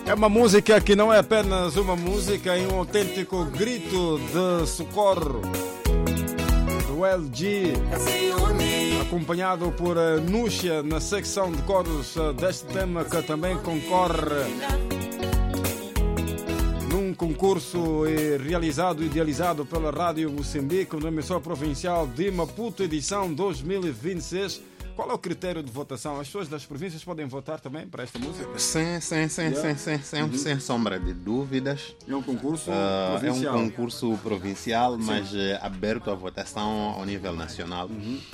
É uma música que não é apenas uma música, é um autêntico grito de socorro do LG, acompanhado por Núcia na secção de coros deste tema, que também concorre num concurso realizado e idealizado pela Rádio Moçambique, na emissora provincial de Maputo, edição 2026. Qual é o critério de votação? As pessoas das províncias podem votar também para esta música? Sem sombra de dúvidas. É um concurso provincial. É um concurso provincial, mas aberto à votação ao nível nacional.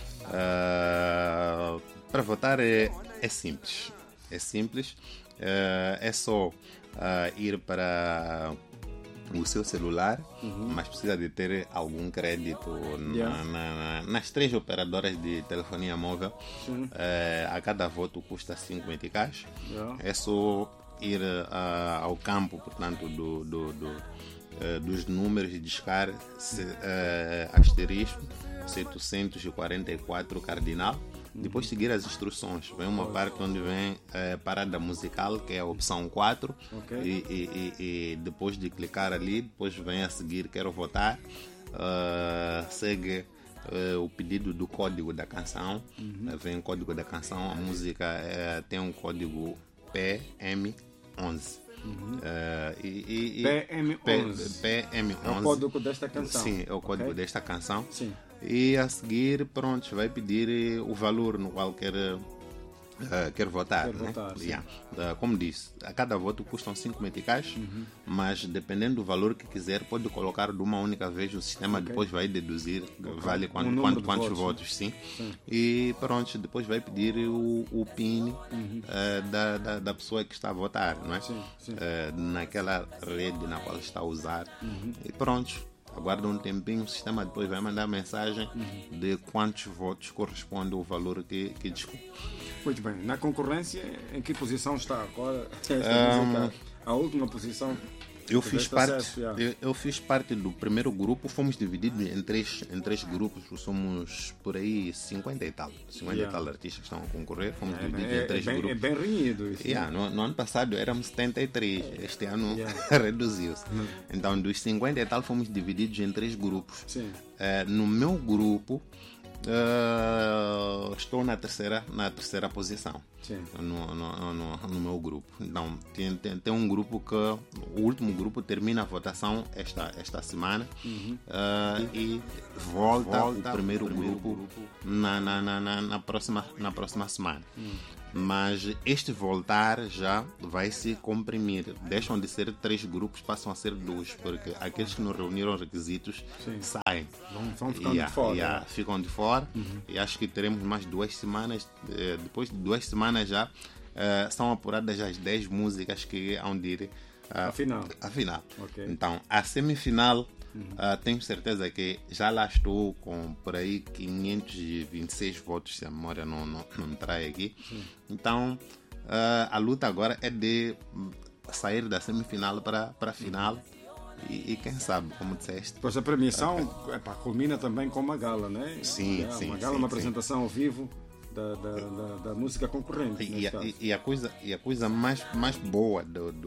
Para votar é simples. É simples. É só ir para o seu celular, mas precisa de ter algum crédito nas 3 operadoras de telefonia móvel. A cada voto custa 5 meticais. É só ir ao campo, portanto, dos números de discar asterisco 744 cardinal. Depois seguir as instruções. Vem uma parte onde vem parada musical, que é a opção 4. E depois de clicar ali, depois vem a seguir quero votar. Segue o pedido do código da canção. Vem o código da canção. A música tem um código PM11. PM11 é o código desta canção. Sim, é o código desta canção. Sim. E a seguir, pronto, vai pedir o valor no qual quer votar. Como disse, a cada voto custam 5 meticais, mas dependendo do valor que quiser, pode colocar de uma única vez. O sistema depois vai deduzir vale quantos votos. Sim. E pronto, depois vai pedir o PIN da pessoa que está a votar, não é? Naquela rede na qual está a usar. E pronto. Aguarda um tempinho, o sistema depois vai mandar mensagem de quantos votos corresponde ao valor que discute. Muito bem. Na concorrência, em que posição está agora esta música? A última posição? Eu fiz parte do primeiro grupo. Fomos divididos em três grupos. Somos por aí 50 e tal artistas que estão a concorrer. Fomos divididos em 3 grupos. É bem renhido isso. No ano passado éramos 73. Este ano reduziu-se. Então dos 50 e tal fomos divididos em 3 grupos. No meu grupo estou na terceira posição. No meu grupo. Então tem um grupo que o último grupo termina a votação esta semana e volta o primeiro grupo na próxima semana. Mas este voltar já vai se comprimir. Deixam de ser 3 grupos, passam a ser 2, porque aqueles que não reuniram requisitos saem. Vão ficando de fora. Ficam de fora. E acho que teremos mais 2 semanas. Depois de 2 semanas já são apuradas as 10 músicas que hão de ir à final. Então, a semifinal, tenho certeza que já lá estou com por aí 526 votos, se a memória não me trai aqui. Então, a luta agora é de sair da semifinal para a final. E quem sabe, como disseste. Pois a premiação culmina também com uma gala, né? Sim. Uma apresentação ao vivo da música concorrente. E a coisa mais boa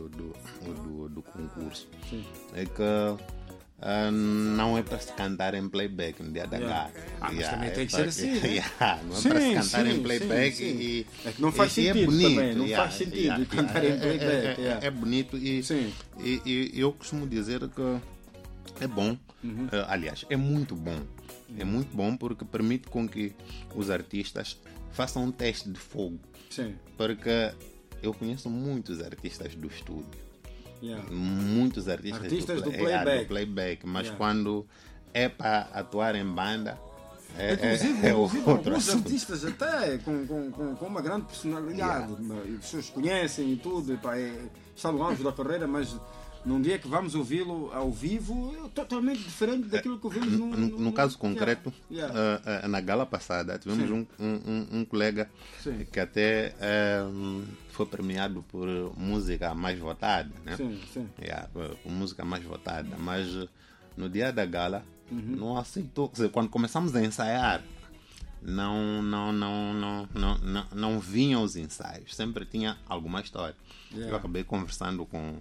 do concurso é que não é para se cantar em playback no dia da gala. Mas também tem que ser assim, né? Não é para se cantar em playback. É que não faz sentido é bonito, também. Não faz sentido cantar em playback. É bonito e eu costumo dizer que é bom. Aliás, é muito bom. É muito bom porque permite com que os artistas façam um teste de fogo. Porque eu conheço muitos artistas do estúdio. Muitos artistas do playback, mas quando é para atuar em banda inclusive outro alguns assunto. artistas até com uma grande personalidade, as pessoas conhecem e tudo, está no auge da carreira, mas num dia que vamos ouvi-lo ao vivo é totalmente diferente daquilo que ouvimos no caso concreto. Na gala passada tivemos um colega que até foi premiado por música mais votada, né? Por música mais votada, mas no dia da gala não aceitou. Quer dizer, quando começamos a ensaiar, não vinham os ensaios, sempre tinha alguma história. Yeah. Eu acabei conversando com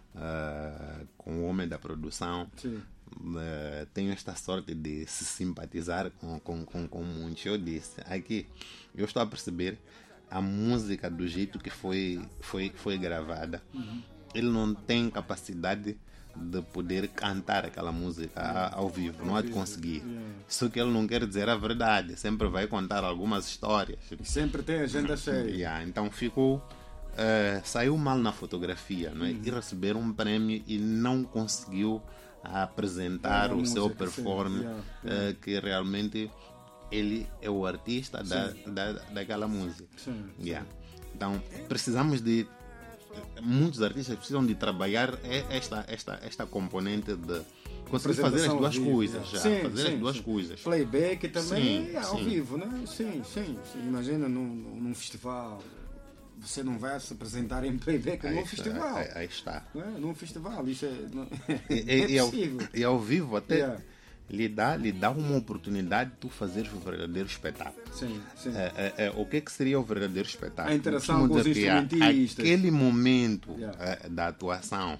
o homem da produção. Tenho esta sorte de se simpatizar com muitos. Eu disse, aqui, eu estou a perceber a música do jeito que foi gravada. Ele não tem capacidade de poder cantar aquela música ao vivo, não há de conseguir. Só que ele não quer dizer a verdade, sempre vai contar algumas histórias. E sempre tem agenda cheia. Então ficou, saiu mal na fotografia, não é? E receber um prêmio e não conseguiu apresentar o seu performance, que realmente ele é o artista daquela música. Então precisamos de muitos artistas precisam de trabalhar esta componente de conseguir fazer as duas coisas. Fazer as duas coisas. Playback também ao vivo, né? Sim. Imagina num festival. Você não vai se apresentar em playback num festival. Aí está. Num festival, isso é possível. E ao vivo até lhe dá uma oportunidade de tu fazeres o verdadeiro espetáculo. Sim. O que seria o verdadeiro espetáculo? A interação com os instrumentistas. Aquele momento da atuação,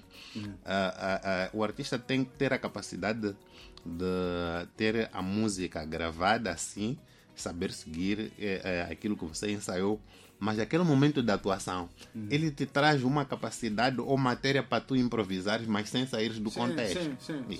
o artista tem que ter a capacidade de ter a música gravada assim, saber seguir aquilo que você ensaiou. Mas aquele momento da atuação, ele te traz uma capacidade ou matéria para tu improvisares, mas sem sair do contexto.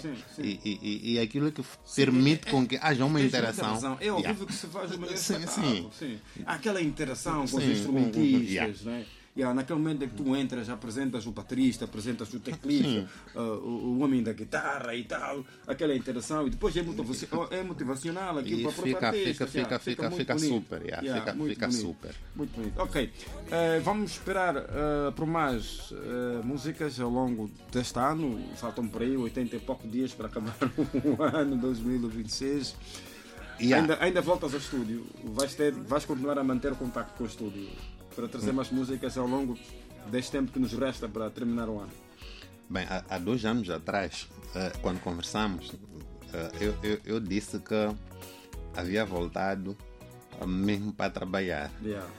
E aquilo que permite com que haja uma interação. É óbvio que se faz uma interação. Aquela interação com os instrumentistas, né? Naquele momento em que tu entras, apresentas o baterista, apresentas o teclista, o homem da guitarra e tal, aquela interação, e depois é motivacional aquilo para a própria artista. Fica super. Fica super. Muito bonito. Ok, vamos esperar por mais músicas ao longo deste ano. Faltam por aí 80 e poucos dias para acabar o ano 2026. Ainda voltas ao estúdio? Vais continuar a manter o contacto com o estúdio para trazer mais músicas ao longo deste tempo que nos resta para terminar o ano? Bem, há 2 anos atrás, quando conversamos, eu disse que havia voltado mesmo para trabalhar.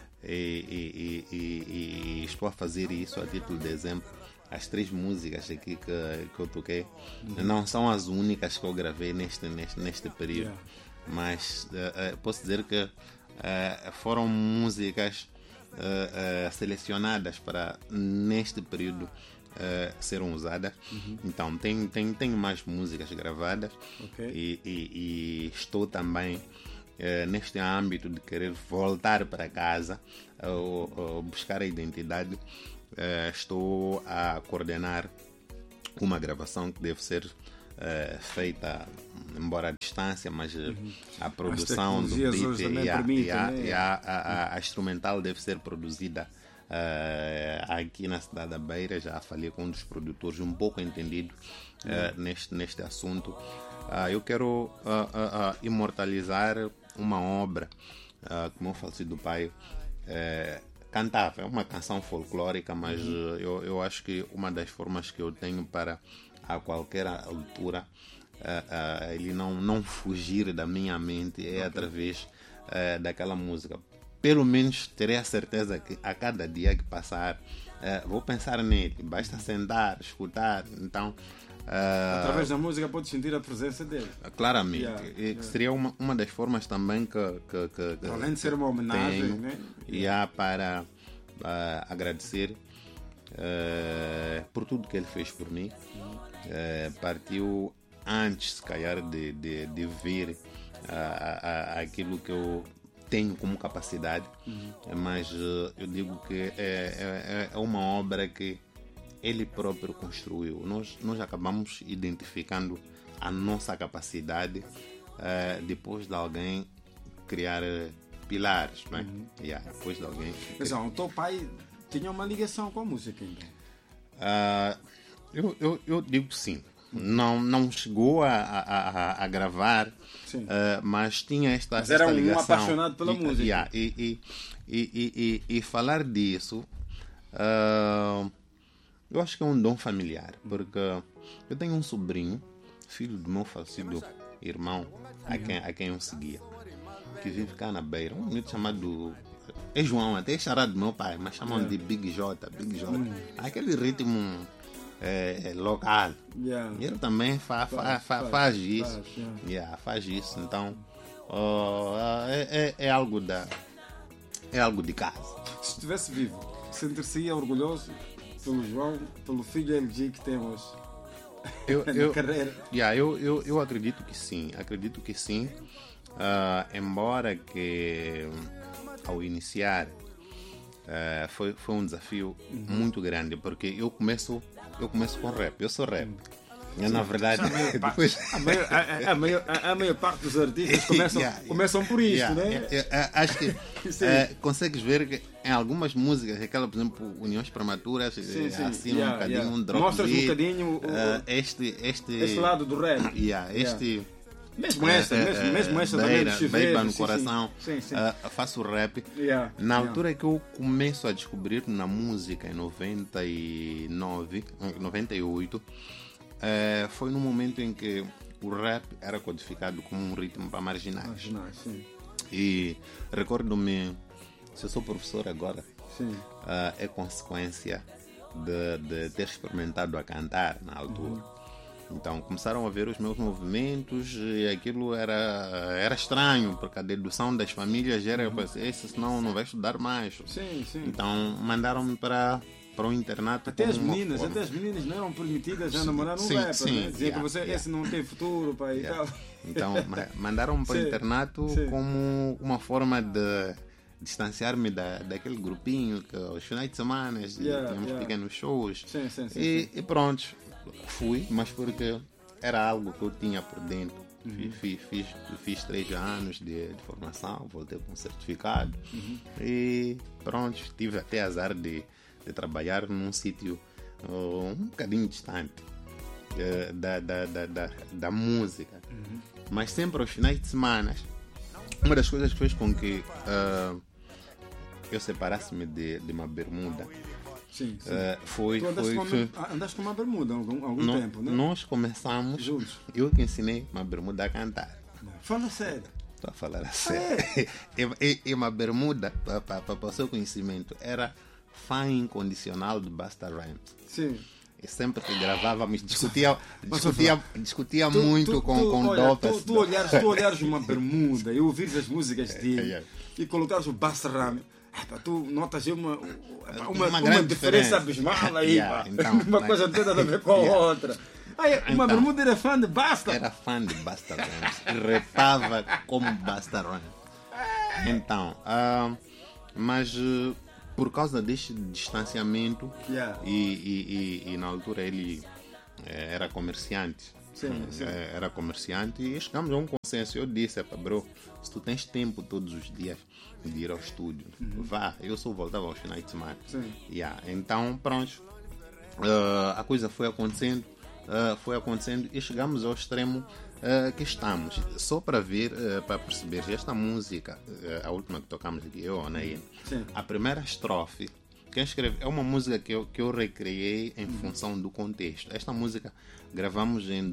E estou a fazer isso a título de exemplo. As 3 músicas aqui que eu toquei não são as únicas que eu gravei neste período, mas posso dizer que foram músicas selecionadas para neste período serem usadas. Então tem mais músicas gravadas. E estou também neste âmbito de querer voltar para casa ou buscar a identidade. Estou a coordenar uma gravação que deve ser feita, embora à distância, mas a produção do beat a instrumental deve ser produzida aqui na cidade da Beira. Já falei com um dos produtores um pouco entendido neste assunto. Eu quero imortalizar uma obra que meu falecido pai cantava. É uma canção folclórica, mas eu acho que uma das formas que eu tenho para a qualquer altura ele não fugir da minha mente é através daquela música. Pelo menos terei a certeza que a cada dia que passar vou pensar nele. Basta sentar, escutar. Então através da música pode sentir a presença dele. Claramente. Seria uma das formas também que além de ser uma homenagem, tenho, né? Para agradecer por tudo que ele fez por mim. Partiu antes, se calhar, de ver aquilo que eu tenho como capacidade, mas eu digo que é uma obra que ele próprio construiu. Nós acabamos identificando a nossa capacidade depois de alguém criar pilares, né? Depois de alguém. Mas o teu pai tinha uma ligação com a música, então? Eu digo sim. Não chegou a gravar, mas tinha esta ligação. Mas era um apaixonado pela música. E falar disso, eu acho que é um dom familiar, porque eu tenho um sobrinho, filho do meu falecido irmão, a quem eu seguia. que vive cá na Beira, um menino chamado... É João, até é charado do meu pai, mas chamam de Big J. Aquele ritmo local. E ele também faz isso. Faz isso. Então, é algo de casa. Se estivesse vivo, sentir-se orgulhoso pelo João, pelo filho LG que temos na carreira? Eu acredito que sim. Embora que ao iniciar foi um desafio muito grande, porque eu começo com rap, eu sou rap. Na verdade, a maior parte dos artistas começam por isto, né? Acho que consegues ver que em algumas músicas, aquela, por exemplo, Uniões Prematuras, assim um bocadinho, um drop. Mostras um bocadinho este lado do rap. Mesmo essa também Beira no coração. Faço rap. Na altura que eu começo a descobrir na música, em 98, foi no momento em que o rap era codificado como um ritmo para marginais. E recordo-me, se eu sou professor agora, é consequência de ter experimentado a cantar na altura. Então começaram a ver os meus movimentos e aquilo era estranho, porque a dedução das famílias era esse, senão não vai estudar mais. Então mandaram-me para o internato. Até as meninas não eram permitidas a namorar um rapper, né? Dizia que esse não tem futuro, pai, e tal. Então mandaram-me para o internato como uma forma de distanciar-me daquele grupinho que aos finais de semana tínhamos pequenos shows. E pronto. Fui, mas porque era algo que eu tinha por dentro. Fiz 3 anos de formação, voltei com um certificado e pronto, tive até azar de trabalhar num sítio um bocadinho distante da música, mas sempre aos finais de semana. Uma das coisas que fez com que eu separasse-me de uma bermuda foi. Andaste com uma bermuda há algum tempo, né? Nós começamos juntos. Eu que ensinei uma bermuda a cantar. Fala sério. Estou a falar a sério. E uma bermuda, para o seu conhecimento, era fã incondicional de Busta Rhymes. Sim. E sempre que gravávamos, discutia muito com Dopes. Tu olhares uma bermuda e ouvires as músicas dele e colocares o Busta Rhymes. Tu notas uma diferença abismal aí, então, uma coisa não tem nada a ver com a outra. Uma bermuda era fã de Busta. Era fã de Busta Rhymes e repava como Busta Rhymes. Então, mas por causa deste distanciamento e na altura ele era comerciante. Era comerciante e chegamos a um consenso. Eu disse, bro, se tu tens tempo todos os dias de ir ao estúdio, vá. Eu só voltava aos finais de semana. Então pronto, a coisa foi acontecendo e chegamos ao extremo que estamos. Só para ver, para perceber, esta música, a última que tocamos aqui, eu, Anaí, a primeira estrofe, quem escreve, é uma música que eu recriei em função do contexto. Esta música gravamos em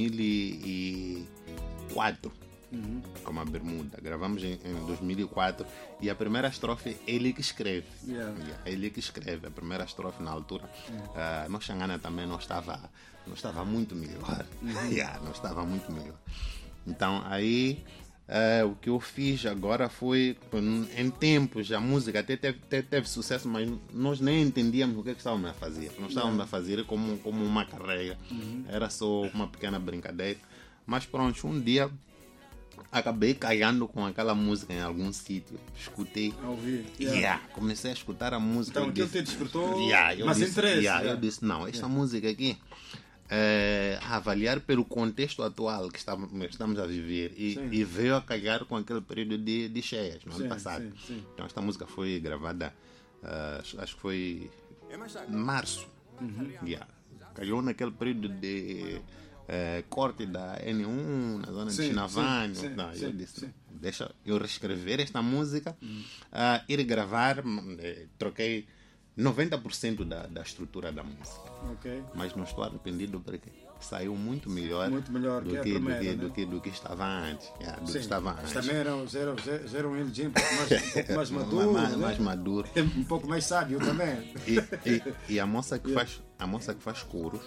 2004 com a bermuda. Gravamos em 2004 e a primeira estrofe ele que escreve. Ele que escreve a primeira estrofe na altura. Nossa Xangana também não estava muito melhor. Não estava muito melhor. Então aí o que eu fiz agora foi, em tempos, a música até teve sucesso, mas nós nem entendíamos o que estávamos a fazer. Nós estávamos a fazer como uma carreira. Era só uma pequena brincadeira. Mas pronto, um dia acabei caindo com aquela música em algum sítio. Escutei. Comecei a escutar a música. Então aquilo te despertou interesse. Eu disse, não, esta música aqui a avaliar pelo contexto atual que estamos a viver e veio a calhar com aquele período de cheias no ano passado. Então esta música foi gravada, acho que foi em março. Calhou naquele período de corte da N1 na zona de Chinavani. Eu disse, deixa eu reescrever esta música, ir gravar. Troquei 90% da estrutura da música. Okay. Mas não estou arrependido porque saiu muito melhor do que estava antes. Do que estava antes. Também era um LG um pouco mais maduro. Mais maduro. Um pouco mais sábio também. E a moça que faz coros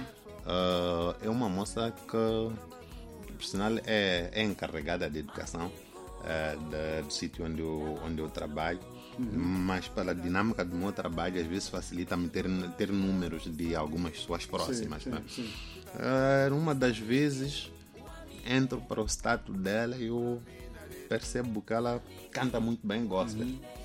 é uma moça que, por sinal, é encarregada de educação do sítio onde eu trabalho. Mas pela dinâmica do meu trabalho, às vezes facilita-me ter números de algumas pessoas próximas. Sim. Uma das vezes entro para o status dela e eu percebo que ela canta muito bem gospel.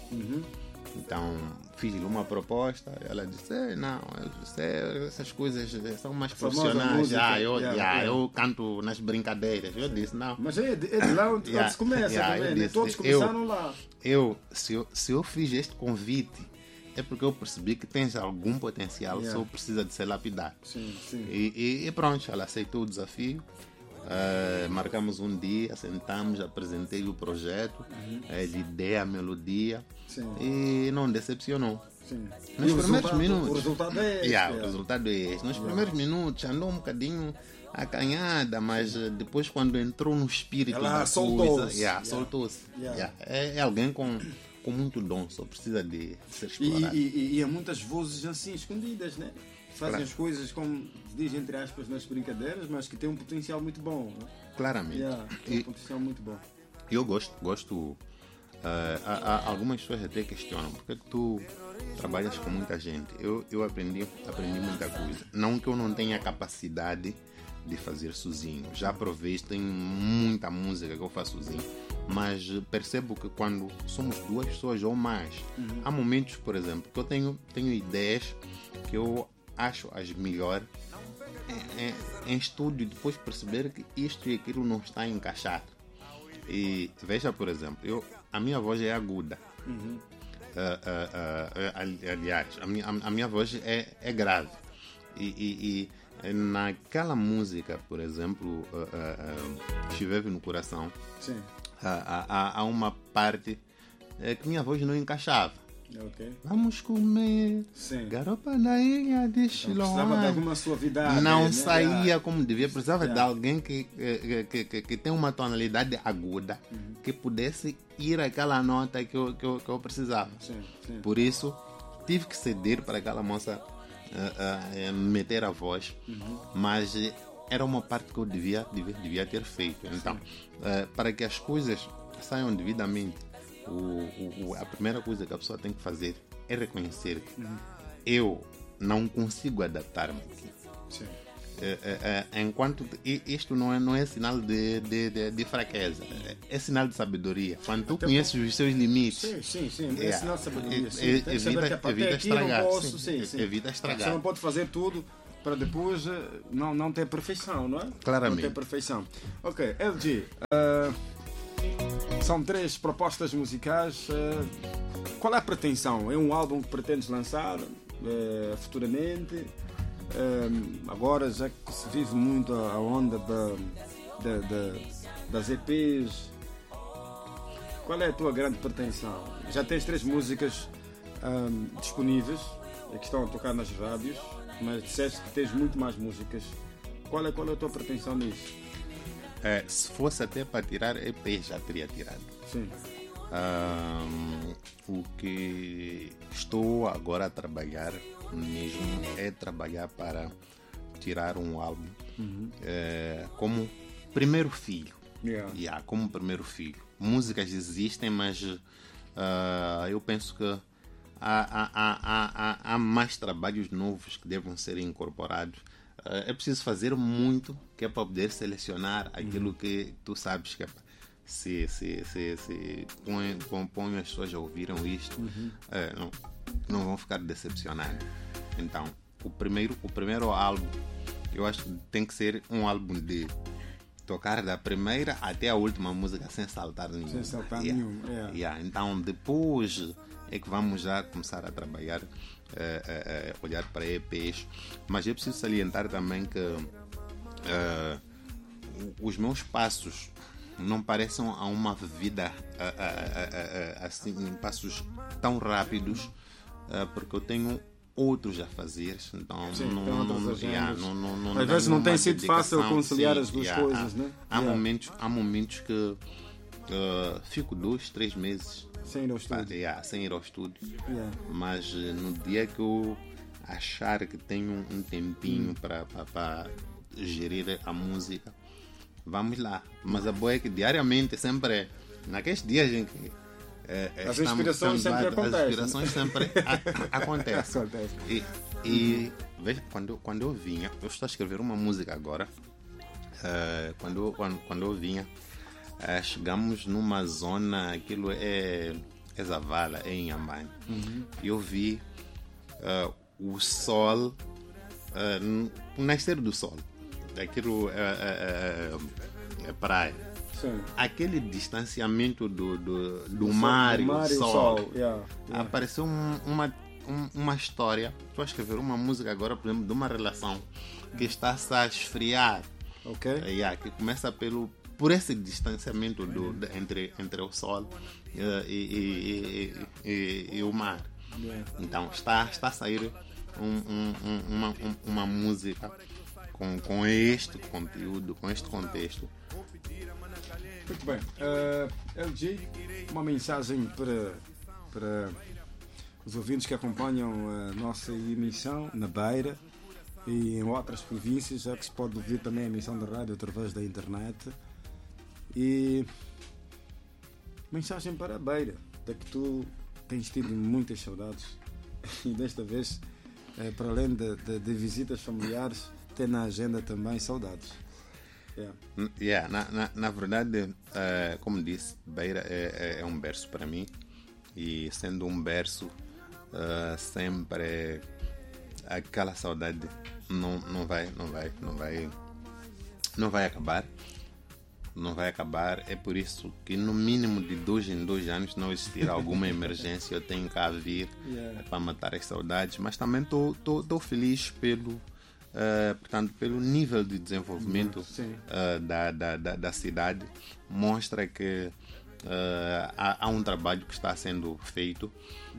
Então fiz-lhe uma proposta, ela disse, não, essas coisas são mais profissionais, eu canto nas brincadeiras. Eu disse, não. Mas é de lá onde se começa também, né? Todos começaram lá. Se eu fiz este convite, é porque eu percebi que tens algum potencial, só precisa de ser lapidado. Sim. E pronto, ela aceitou o desafio. Marcamos um dia, sentamos, apresentei o projeto, lhe dei a melodia. Sim. E não decepcionou. Sim. Nos primeiros minutos. O resultado é este. O resultado é este. Nos primeiros minutos andou um bocadinho acanhada, mas depois, quando entrou no espírito ela da soltou-se. Soltou-se. É alguém com muito dom, só precisa de ser explorado. E há muitas vozes assim escondidas, né? Fazem as coisas, como diz entre aspas, nas brincadeiras, mas que têm um potencial muito bom. Né? Claramente. Tem um potencial muito bom. Eu gosto. Algumas pessoas até questionam porque tu trabalhas com muita gente. Eu aprendi muita coisa. Não que eu não tenha capacidade de fazer sozinho. Já provei, tem muita música que eu faço sozinho. Mas percebo que quando somos duas pessoas ou mais, há momentos, por exemplo, que eu tenho ideias que eu acho as melhores em estúdio, depois perceber que isto e aquilo não está encaixado. E veja, por exemplo, a minha voz é aguda. Aliás, a minha voz é grave. E naquela música, por exemplo, Chiveve no Coração, sim. Há uma parte que minha voz não encaixava. Okay. Vamos comer garopa na ilha de Chiloé. Precisava de alguma suavidade. Não saía como devia. Precisava de alguém que tem uma tonalidade aguda, que pudesse ir àquela nota que eu precisava. Sim. Por isso, tive que ceder para aquela moça meter a voz. Mas era uma parte que eu devia ter feito. Então, para que as coisas saiam devidamente, a primeira coisa que a pessoa tem que fazer é reconhecer que eu não consigo adaptar-me aqui. Sim. Enquanto isto não é sinal de fraqueza, é sinal de sabedoria. Quando tu conheces os seus limites, sim, é sinal de sabedoria. Evita estragar. Evita estragar. Você não pode fazer tudo para depois não ter perfeição, não é? Claramente. Não ter perfeição. Ok, LG. São 3 propostas musicais. Qual é a pretensão? É um álbum que pretendes lançar futuramente? Agora, já que se vive muito a onda das EPs, qual é a tua grande pretensão? Já tens 3 músicas disponíveis que estão a tocar nas rádios, mas disseste que tens muito mais músicas. Qual é a tua pretensão nisso? Se fosse até para tirar EP, já teria tirado. Sim. O que estou agora a trabalhar mesmo é trabalhar para tirar um álbum como primeiro filho. Como primeiro filho. Músicas existem, mas eu penso que há mais trabalhos novos que devem ser incorporados. É preciso fazer muito que é para poder selecionar aquilo que tu sabes que é se põe as pessoas a ouviram isto, não vão ficar decepcionados. Então, o primeiro álbum, eu acho que tem que ser um álbum de tocar da primeira até a última música sem saltar nenhum. Sem saltar nenhum. Então, depois é que vamos já começar a trabalhar, olhar para EPs. Mas eu preciso salientar também que os meus passos não parecem a uma vida assim, em passos tão rápidos, porque eu tenho outros a fazer, então às vezes não tem sido fácil conciliar as duas coisas, né? Há momentos que fico 2, 3 meses sem ir ao estúdio, sem ir ao estúdio. Mas no dia que eu achar que tenho um tempinho para gerir a música, vamos lá. Mas a boa é que diariamente sempre naqueles dias em que as inspirações sempre acontecem. E veja, quando eu vinha, eu estou a escrever uma música agora. Quando eu vinha, chegamos numa zona, aquilo é Zavala, é em Inhambane. E eu vi o sol, o nascer do sol. Aquilo é praia. Sim. Aquele distanciamento do mar e o sol. Apareceu uma história. Estou a escrever uma música agora, por exemplo, de uma relação que está-se a esfriar. Que começa por esse distanciamento entre o sol e o mar. Então está a sair uma música com este conteúdo, com este contexto. Muito bem. LG, uma mensagem para os ouvintes que acompanham a nossa emissão na Beira e em outras províncias, já que se pode ouvir também a emissão da rádio através da internet. E mensagem para a Beira, da que tu tens tido muitas saudades e desta vez, para além de visitas familiares, tem na agenda também saudades. Na verdade, como disse, Beira é um berço para mim, e sendo um berço, sempre aquela saudade não vai acabar. Não vai acabar. É por isso que no mínimo de 2 em 2 anos, não existir alguma emergência, eu tenho que vir para matar as saudades. Mas também estou feliz portanto, pelo nível de desenvolvimento da cidade. Mostra que há um trabalho que está sendo feito.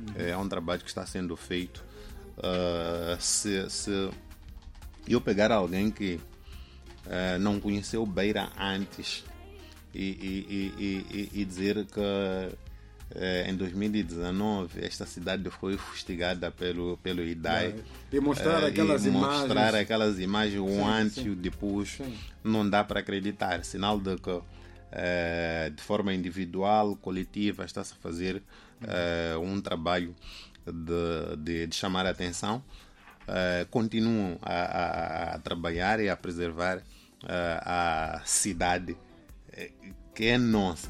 Se eu pegar alguém que não conheceu Beira antes e dizer que em 2019 esta cidade foi fustigada pelo IDAI, e mostrar aquelas imagens, o antes e o depois, não dá para acreditar. Sinal de que de forma individual, coletiva, está-se a fazer um trabalho de chamar a atenção. Continuam a trabalhar e a preservar a cidade que é nossa.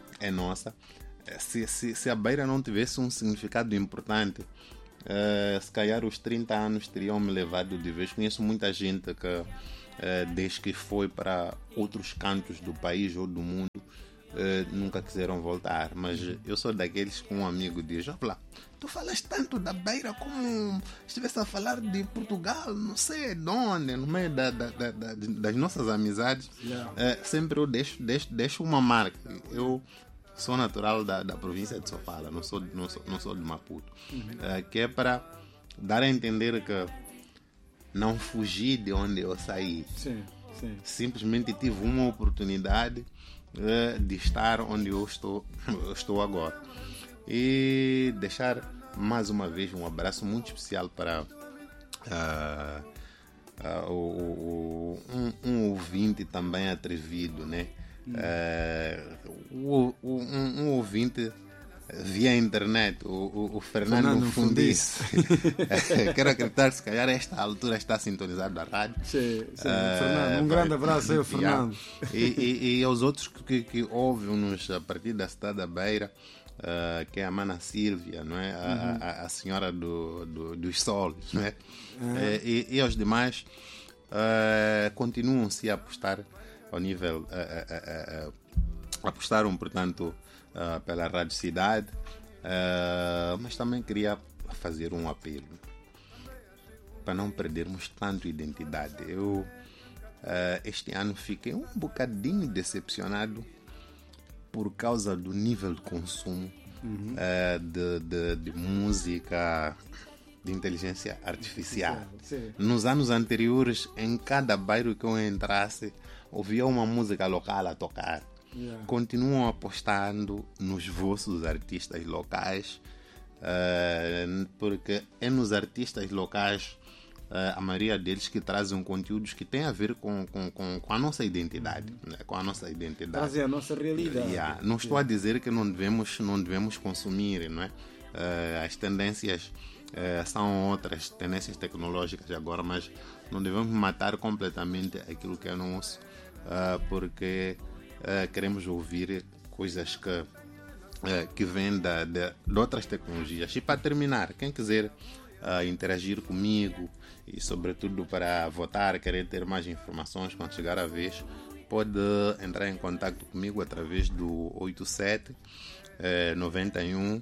Se a Beira não tivesse um significado importante, se calhar os 30 anos teriam me levado de vez. Conheço muita gente que desde que foi para outros cantos do país ou do mundo, nunca quiseram voltar. Mas eu sou daqueles que um amigo diz: olha, tu falas tanto da Beira como estivesse a falar de Portugal, não sei de onde, no meio das nossas amizades. Sempre eu deixo uma marca. Eu sou natural da província de Sofala, não sou de Maputo. Que é para dar a entender que não fugi de onde eu saí. Simplesmente tive uma oportunidade de estar onde eu estou agora. E deixar mais uma vez um abraço muito especial para um ouvinte também atrevido, né? Um ouvinte via internet, o Fernando Fundice. Quero acreditar que se calhar a esta altura está sintonizado a rádio. Fernando, grande abraço aí, Fernando. E aos outros que ouvem-nos a partir da cidade da Beira, que é a Mana Sílvia, não é? A senhora dos solos, não é? E aos demais, continuam-se a apostar ao nível, apostaram, portanto, pela Rádio Cidade, mas também queria fazer um apelo para não perdermos tanto identidade. Eu este ano fiquei um bocadinho decepcionado por causa do nível de consumo de música de inteligência artificial. Sim. Nos anos anteriores, em cada bairro que eu entrasse, ouvia uma música local a tocar. Yeah. Continuam apostando nos vossos artistas locais, porque é nos artistas locais, a maioria deles, que trazem conteúdos que têm a ver com a nossa identidade, né? Com a nossa identidade. Trazem a nossa realidade. Yeah. Não estou a dizer que não devemos consumir, não é? As tendências são outras, tendências tecnológicas agora, mas não devemos matar completamente aquilo que é nosso, porque queremos ouvir coisas que vêm de outras tecnologias. E para terminar, quem quiser interagir comigo e sobretudo para votar, querer ter mais informações quando chegar a vez, pode entrar em contato comigo através do 87 91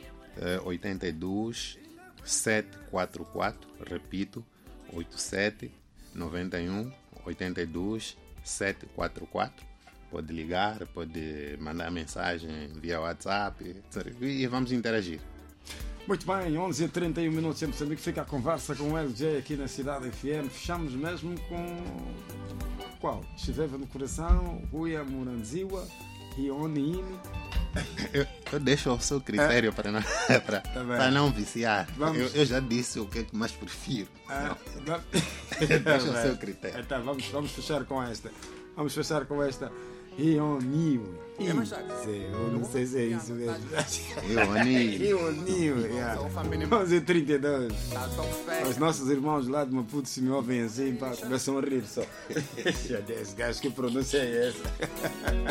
82 744, repito, 87 91 82 744. Pode ligar, pode mandar mensagem via WhatsApp e vamos interagir. Muito bem, 11h31 em Moçambique, fica a conversa com o LJ aqui na Cidade FM. Fechamos mesmo com qual? Chiveva no Coração, Ruia Muranziwa, Rioni. Eu deixo ao seu critério para não viciar. Eu já disse o que é que mais prefiro. Deixa ao seu critério. Então, vamos fechar com esta. Vamos fechar com esta. Rioni. Eu não sei se é isso mesmo. Rioni. 11h32. Os nossos irmãos lá de Maputo, se me ouvem assim, começam a rir só. Esse gajo, que pronúncia é essa?